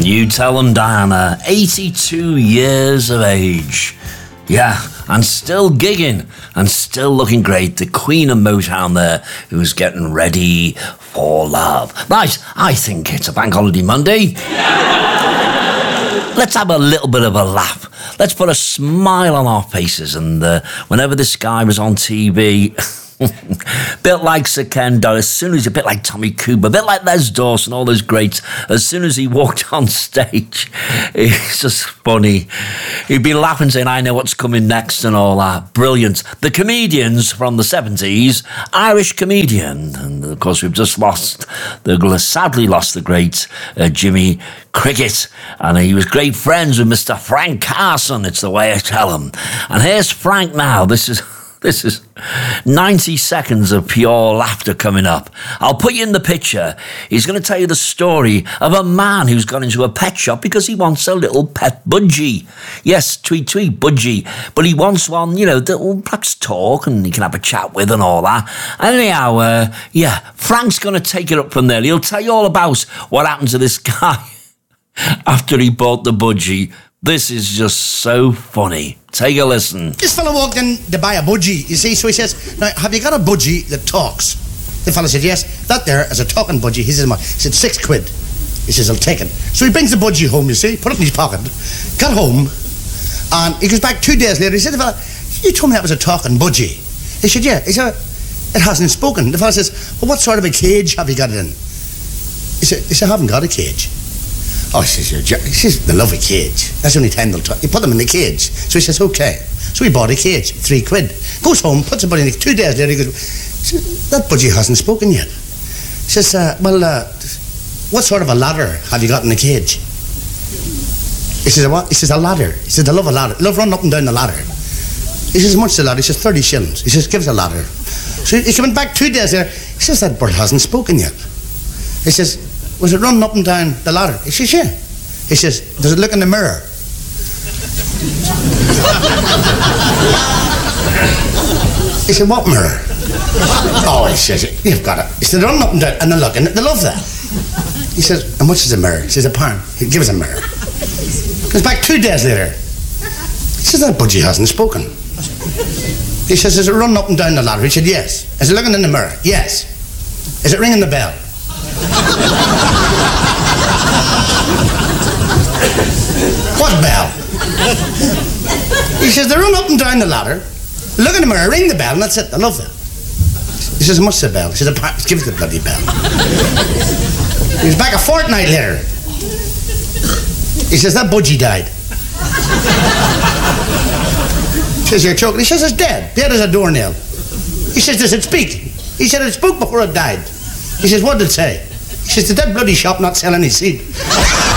You tell them, Diana, 82 years of age. Yeah, and still gigging and still looking great. The Queen of Motown there, who's getting ready for love. Right, I think it's a Bank Holiday Monday. Let's have a little bit of a laugh. Let's put a smile on our faces. And whenever this guy was on TV... bit like Sir Ken Doris, a bit like Tommy Cooper, a bit like Les Dawson, all those greats. As soon as he walked on stage, it's just funny. He'd be laughing, saying, I know what's coming next and all that. Brilliant. The comedians from the 70s, Irish comedian. And of course, we've just sadly lost the great Jimmy Cricket. And he was great friends with Mr. Frank Carson. It's the way I tell him. And here's Frank now. This is 90 seconds of pure laughter coming up. I'll put you in the picture. He's going to tell you the story of a man who's gone into a pet shop because he wants a little pet budgie. Yes, tweet, budgie. But he wants one, that will perhaps talk and he can have a chat with and all that. Anyhow, Frank's going to take it up from there. He'll tell you all about what happened to this guy after he bought the budgie. This is just so funny. Take a listen. This fella walked in to buy a budgie, you see, so he says, now, have you got a budgie that talks? The fella said, yes, that there is a talking budgie. He said, £6. He says, I'll take it. So he brings the budgie home, you see, put it in his pocket, got home, and he goes back 2 days later. He said, the fella, you told me that was a talking budgie. He said, yeah. He said, it hasn't spoken. The fella says, well, what sort of a cage have you got it in? He said, I haven't got a cage. Oh, he says, they love a cage. That's the only time they'll talk. You put them in the cage. So he says, okay. So he bought a cage, £3. Goes home, puts the budgie in it. 2 days later, he goes, that budgie hasn't spoken yet. He says, what sort of a ladder have you got in the cage? He says, what? He says, a ladder. He says, they love a ladder. They love running up and down the ladder. He says, how much is the ladder? He says, 30 shillings. He says, give us a ladder. So he went back 2 days later. He says, that bird hasn't spoken yet. He says, was it running up and down the ladder? He says, yeah. He says, does it look in the mirror? He said, what mirror? Oh, he says, you've got it. He said, running up and down, and they're looking, they love that. He says, how much is a mirror? He says, a pound. He give us a mirror. Comes back 2 days later. He says, that budgie hasn't spoken. He says, is it running up and down the ladder? He said, yes. Is it looking in the mirror? Yes. Is it ringing the bell? What bell? He says, they run up and down the ladder, look in the mirror, ring the bell, and that's it. I love that. He says, what's the bell? He says, give us the bloody bell. He was back a fortnight later. He says, that budgie died. He says, you're joking. He says, it's dead. Dead as a doornail. He says, does it speak? He said, it spoke before it died. He says, what did it say? He says, did that bloody shop not sell any seed?